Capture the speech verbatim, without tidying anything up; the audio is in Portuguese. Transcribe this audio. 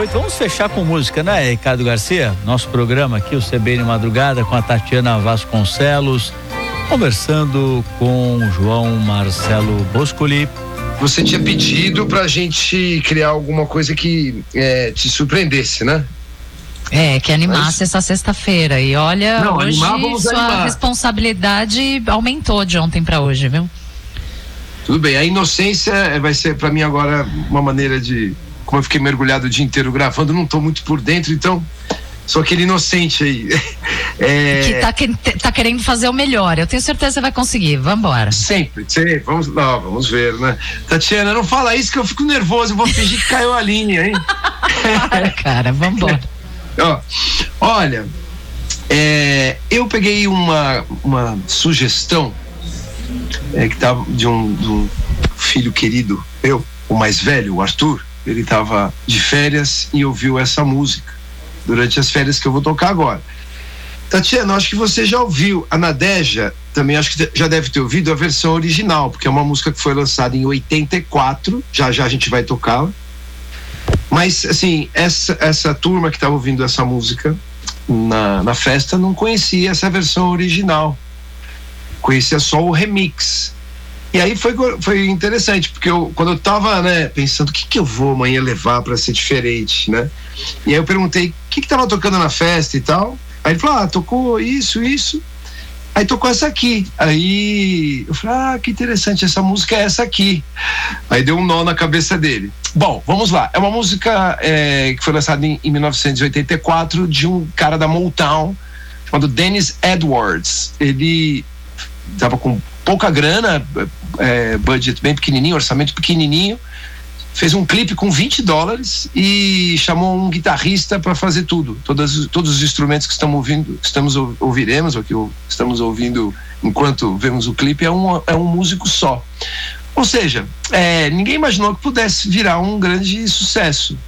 oito. Vamos fechar com música, né, Ricardo Garcia? Nosso programa aqui, o C B N Madrugada, com a Tatiana Vasconcelos, conversando com o João Marcelo Boscoli. Você tinha pedido pra gente criar alguma coisa que é, te surpreendesse, né? É, que animasse Mas... essa sexta-feira. E olha, Não, hoje animar, vamos sua animar. responsabilidade aumentou de ontem pra hoje, viu? Tudo bem, a inocência vai ser pra mim agora uma maneira de, como eu fiquei mergulhado o dia inteiro gravando, não tô muito por dentro, então sou aquele inocente aí. É... Que tá, que tá querendo fazer o melhor, eu tenho certeza que você vai conseguir, vambora. Sempre, sempre, vamos lá, vamos ver, né? Tatiana, não fala isso que eu fico nervoso, eu vou fingir que caiu a linha, hein? Para, cara, vambora. Ó, olha, é, eu peguei uma, uma sugestão é, que tava de um, de um filho querido, eu, o mais velho, o Arthur, ele tava de férias e ouviu essa música durante as férias que eu vou tocar agora. Tatiana, acho que você já ouviu, a Nadeja também acho que já deve ter ouvido a versão original, porque é uma música que foi lançada em oitenta e quatro, já já a gente vai tocá-la. Mas, assim, essa, essa turma que estava ouvindo essa música na, na festa não conhecia essa versão original. Conhecia só o remix. E aí foi, foi interessante, porque eu, quando eu tava, né, pensando o que que eu vou amanhã levar para ser diferente, né? E aí eu perguntei o que que tava tocando na festa e tal. Aí ele falou, ah, tocou isso, isso. Aí tocou essa aqui. Aí eu falei, ah, que interessante, essa música é essa aqui. Aí deu um nó na cabeça dele. Bom, vamos lá. É uma música é, que foi lançada em, em mil novecentos e oitenta e quatro de um cara da Motown chamado Dennis Edwards. Ele estava com pouca grana, é, budget bem pequenininho, orçamento pequenininho. Fez um clipe com vinte dólares e chamou um guitarrista para fazer tudo. Todos, todos os instrumentos que estamos ouvindo, estamos ouviremos, ou que estamos ouvindo enquanto vemos o clipe, é um, é um músico só. Ou seja, é, ninguém imaginou que pudesse virar um grande sucesso.